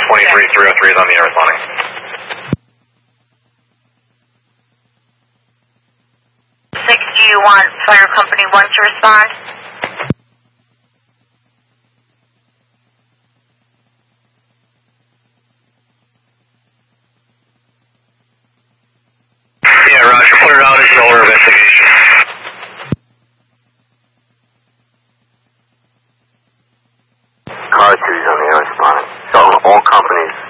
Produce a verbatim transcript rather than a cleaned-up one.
twenty-three three oh three is on the air responding. six, do you want Fire Company one to respond? Yeah, Roger. Put it out as an order of investigation. Car two is on the air responding. So all companies